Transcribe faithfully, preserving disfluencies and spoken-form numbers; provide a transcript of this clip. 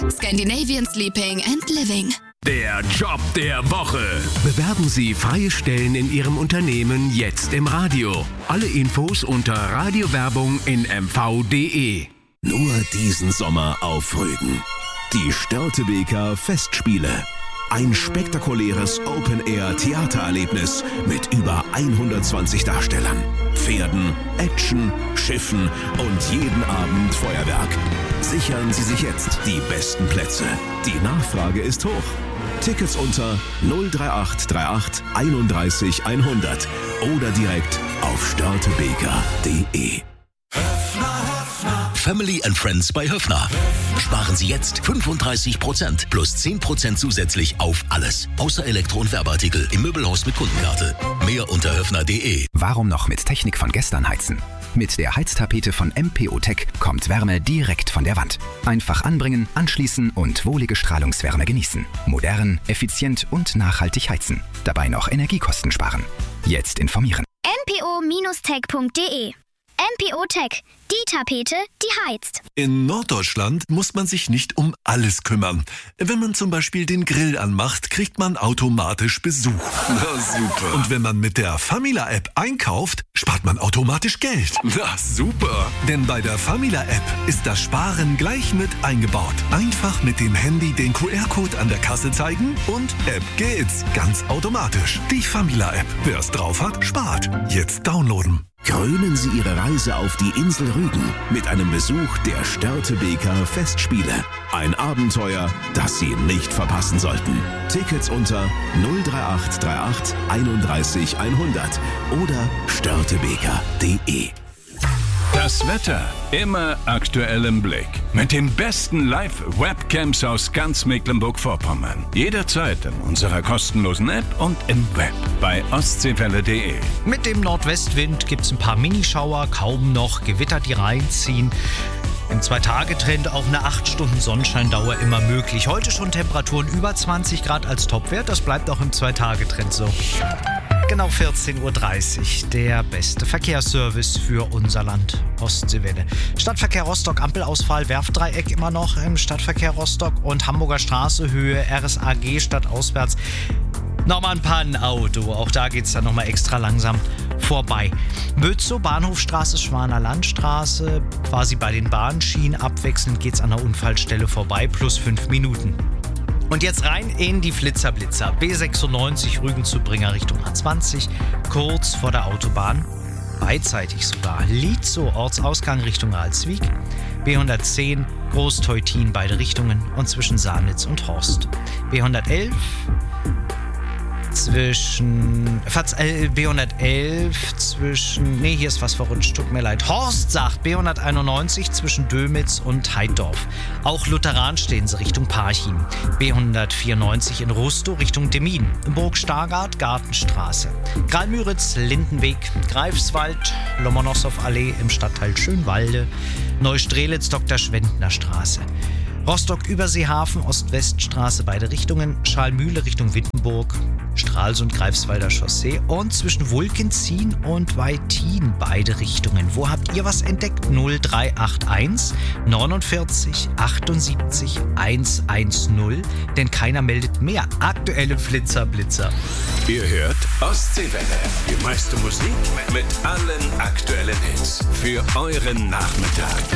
Scandinavian Sleeping and Living. Der Job der Woche. Bewerben Sie freie Stellen in Ihrem Unternehmen jetzt im Radio. Alle Infos unter Radiowerbung in m v punkt d e. Nur diesen Sommer auf Rügen. Die Störtebeker Festspiele. Ein spektakuläres Open-Air-Theatererlebnis mit über hundertzwanzig Darstellern, Pferden, Action, Schiffen und jeden Abend Feuerwerk. Sichern Sie sich jetzt die besten Plätze. Die Nachfrage ist hoch. Tickets unter null drei acht drei acht einunddreißig hundert oder direkt auf störtebeker punkt d e. Family and Friends bei Höffner. Sparen Sie jetzt fünfunddreißig Prozent plus zehn Prozent zusätzlich auf alles. Außer Elektro- und Werbeartikel im Möbelhaus mit Kundenkarte. Mehr unter höffner punkt d e. Warum noch mit Technik von gestern heizen? Mit der Heiztapete von M P O Tech kommt Wärme direkt von der Wand. Einfach anbringen, anschließen und wohlige Strahlungswärme genießen. Modern, effizient und nachhaltig heizen. Dabei noch Energiekosten sparen. Jetzt informieren. m p o Bindestrich tech punkt d e. M P O Tech, die Tapete, die heizt. In Norddeutschland muss man sich nicht um alles kümmern. Wenn man zum Beispiel den Grill anmacht, kriegt man automatisch Besuch. Na super. Und wenn man mit der Famila-App einkauft, spart man automatisch Geld. Na super. Denn bei der Famila-App ist das Sparen gleich mit eingebaut. Einfach mit dem Handy den Q R-Code an der Kasse zeigen und App geht's. Ganz automatisch. Die Famila-App. Wer es drauf hat, spart. Jetzt downloaden. Krönen Sie Ihre Reise auf die Insel Rügen mit einem Besuch der Störtebeker Festspiele. Ein Abenteuer, das Sie nicht verpassen sollten. Tickets unter null drei acht drei acht einunddreißig hundert oder störtebeker punkt d e. Das Wetter immer aktuell im Blick. Mit den besten Live-Webcams aus ganz Mecklenburg-Vorpommern. Jederzeit in unserer kostenlosen App und im Web bei ostseewelle punkt d e. Mit dem Nordwestwind gibt es ein paar Minischauer, kaum noch Gewitter, die reinziehen. Im Zwei-Tage-Trend auch eine acht Stunden Sonnenscheindauer immer möglich. Heute schon Temperaturen über zwanzig Grad als Topwert. Das bleibt auch im Zwei-Tage-Trend so. Genau vierzehn Uhr dreißig, der beste Verkehrsservice für unser Land, Ostseewelle. Stadtverkehr Rostock, Ampelausfall, Werftdreieck immer noch im Stadtverkehr Rostock und Hamburger Straße, Höhe R S A G stadtauswärts. Nochmal ein Pannenauto, auch da geht es dann nochmal extra langsam vorbei. Bötzow, Bahnhofstraße, Schwaner Landstraße, quasi bei den Bahnschienen abwechselnd geht es an der Unfallstelle vorbei, plus fünf Minuten. Und jetzt rein in die Flitzer-Blitzer. B sechsundneunzig Rügen zu Bringer Richtung A zwanzig, kurz vor der Autobahn, beidseitig sogar. Lietzow, Ortsausgang Richtung Alswiek, B hundertzehn Großteutin beide Richtungen und zwischen Sahnitz und Horst. B hundertelf zwischen äh, B hundertelf zwischen, nee, hier ist was verrutscht, tut mir leid. Horst sagt B hunderteinundneunzig zwischen Dömitz und Heiddorf. Auch Lutheran stehen sie Richtung Parchim. B hundertvierundneunzig in Rustow Richtung Demmin. Burg Stargard, Gartenstraße. Graal-Müritz, Lindenweg, Greifswald, Lomonossow-Allee im Stadtteil Schönwalde. Neustrelitz, Doktor Schwendner Straße. Rostock-Überseehafen, Ost-West-Straße, beide Richtungen, Schalmühle Richtung Wittenburg, Stralsund, Greifswalder Chaussee und zwischen Wulkenzien und Weitin, beide Richtungen. Wo habt ihr was entdeckt? null drei acht eins neunundvierzig achtundsiebzig hundertzehn, denn keiner meldet mehr. Aktuelle Flitzer, Blitzer. Ihr hört Ostseewelle. Die meiste Musik mit allen aktuellen Hits für euren Nachmittag.